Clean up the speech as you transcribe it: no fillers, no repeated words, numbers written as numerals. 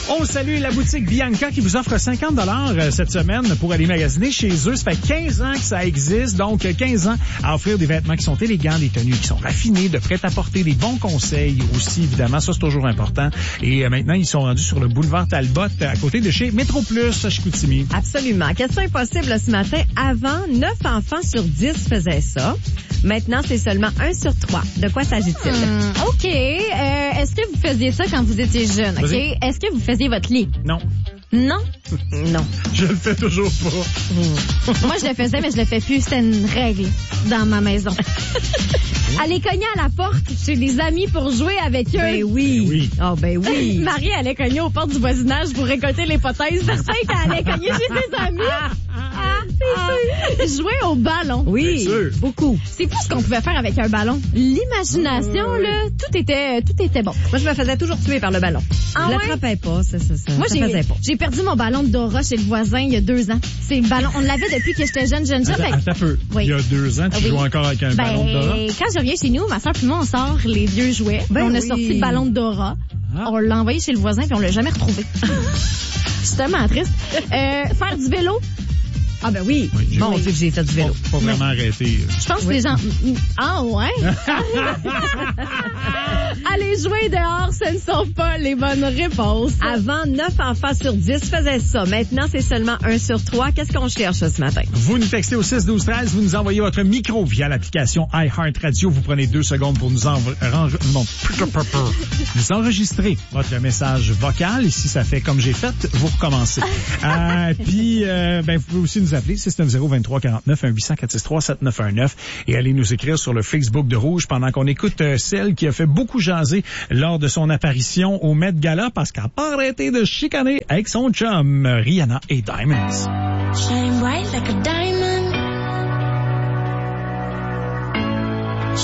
On salue la boutique Bianca qui vous offre 50 $ cette semaine pour aller magasiner chez eux. Ça fait 15 ans que ça existe, donc 15 ans à offrir des vêtements qui sont élégants, des tenues qui sont raffinées, de prêt-à-porter, des bons conseils aussi, évidemment. Ça, c'est toujours important. Et maintenant, ils sont rendus sur le boulevard Talbot, à côté de chez Métro Plus à Chicoutimi. Absolument. Question impossible ce matin. Avant, 9 enfants sur 10 faisaient ça. Maintenant, c'est seulement 1 sur 3. De quoi s'agit-il? OK. Est-ce que vous faisiez ça quand vous étiez jeune? OK. Vas-y. Est-ce que vous faisiez votre lit? Non. Non? Non. Je le fais toujours pas. Moi, je le faisais, mais je le fais plus. C'était une règle dans ma maison. Aller cogner à la porte chez des amis pour jouer avec eux. Ben oui. Oui. Oh, ben oui. Marie allait cogner aux portes du voisinage pour récolter l'hypothèse. Certain qu'elle allait cogner chez ses amis. C'est sûr. Jouer au ballon. Oui. Bien sûr. Beaucoup. C'est fou ce qu'on pouvait faire avec un ballon. L'imagination, là, tout était bon. Moi, je me faisais toujours tuer par le ballon. Ah Je ouais? l'attrapais pas, ça Moi, faisait pas. j'ai perdu mon ballon de Dora chez le voisin il y a 2 ans. C'est le ballon. On l'avait depuis que j'étais jeune. Attends un peu. Oui. Il y a 2 ans, tu joues encore avec un ballon de Dora? Quand je reviens chez nous, ma soeur puis moi, on sort les vieux jouets. Ben On a oui. sorti le ballon de Dora. Ah. On l'a envoyé chez le voisin puis on l'a jamais retrouvé. C'est tellement triste. Faire du vélo. Ah, ben oui. Oui, Mon Dieu, j'ai fait du vélo. Pas vraiment arrêté. Je pense que les gens... Ah ouais? Aller jouer dehors, ce ne sont pas les bonnes réponses. Avant, 9 enfants sur 10 faisaient ça. Maintenant, c'est seulement 1 sur 3. Qu'est-ce qu'on cherche ce matin? Vous nous textez au 6-12-13, vous nous envoyez votre micro via l'application iHeartRadio. Vous prenez 2 secondes pour nous enregistrer votre message vocal. Et si ça fait comme j'ai fait, vous recommencez. Puis, vous pouvez aussi nous appeler 690-2349, 1-800-463-7919 et allez nous écrire sur le Facebook de Rouge pendant qu'on écoute celle qui a fait beaucoup jaser lors de son apparition au Met Gala parce qu'elle n'a pas arrêté de chicaner avec son chum Rihanna et Diamonds. Shine bright like a diamond.